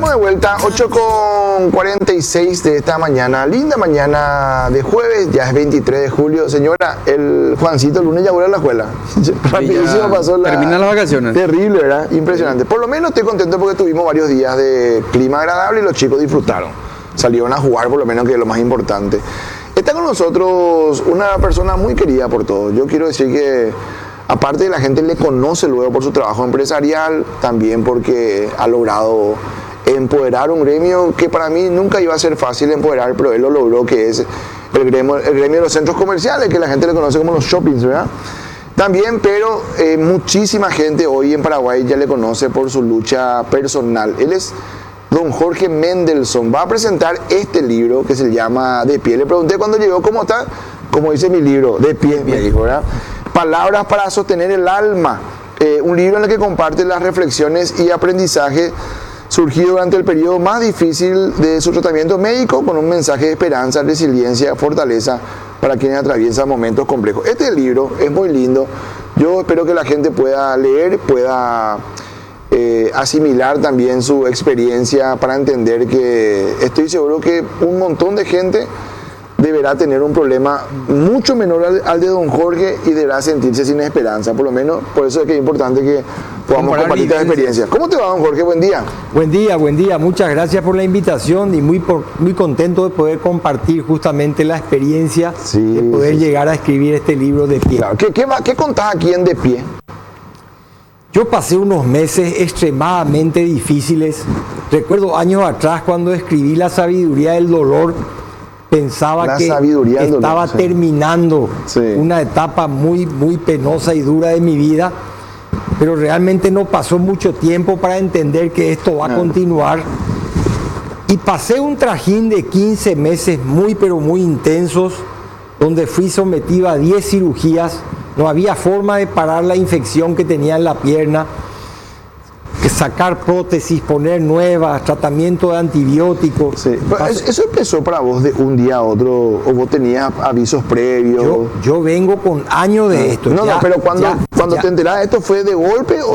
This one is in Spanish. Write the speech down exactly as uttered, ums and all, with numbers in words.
estamos de vuelta, ocho con cuarenta y seis de esta mañana, linda mañana de jueves, ya es veintitrés de julio. Señora, el Juancito el lunes ya vuelve a la escuela. Rapidísimo pasó la... Terminan las vacaciones. Terrible, ¿verdad? Impresionante. Por lo menos estoy contento porque tuvimos varios días de clima agradable y los chicos disfrutaron. Salieron a jugar, por lo menos, que es lo más importante. Está con nosotros una persona muy querida por todos. Yo quiero decir que, aparte de la gente le conoce luego por su trabajo empresarial, también porque ha logrado empoderar un gremio que para mí nunca iba a ser fácil empoderar, pero él lo logró, que es el gremio, el gremio de los centros comerciales, que la gente le conoce como los shoppings, ¿verdad? También, pero eh, muchísima gente hoy en Paraguay ya le conoce por su lucha personal. Él es don Jorge Mendelsohn. Va a presentar este libro que se llama De Pie. Le pregunté cuando llegó cómo está, como dice mi libro, De Pie, me dijo, ¿verdad? Palabras para sostener el alma. Eh, un libro en el que comparte las reflexiones y aprendizaje surgido durante el periodo más difícil de su tratamiento médico, con un mensaje de esperanza, resiliencia, fortaleza para quienes atraviesan momentos complejos. Este libro es muy lindo. Yo espero que la gente pueda leer, pueda eh, asimilar también su experiencia para entender que estoy seguro que un montón de gente deberá tener un problema mucho menor al, al de don Jorge y deberá sentirse sin esperanza. Por lo menos, por eso es que es importante que podamos compartir esta experiencia. ¿Cómo te va, don Jorge? Buen día. Buen día, buen día. Muchas gracias por la invitación y muy, por, muy contento de poder compartir justamente la experiencia sí, de poder sí. llegar a escribir este libro De Pie. Claro. ¿Qué, qué, ¿Qué contás aquí en De Pie? Yo pasé unos meses extremadamente difíciles. Recuerdo años atrás cuando escribí La sabiduría del dolor, pensaba la que estaba dolor, sí. terminando sí. una etapa muy, muy penosa y dura de mi vida, pero realmente no pasó mucho tiempo para entender que esto va a continuar. Y pasé un trajín de quince meses muy, pero muy intensos, donde fui sometido a diez cirugías. No había forma de parar la infección que tenía en la pierna, que sacar prótesis, poner nuevas, tratamiento de antibióticos. Sí. ¿Eso empezó para vos de un día a otro o vos tenías avisos previos? Yo, yo vengo con años de esto. No, ya, no, pero cuando, ya, cuando ya. te enterás de esto, ¿fue de golpe o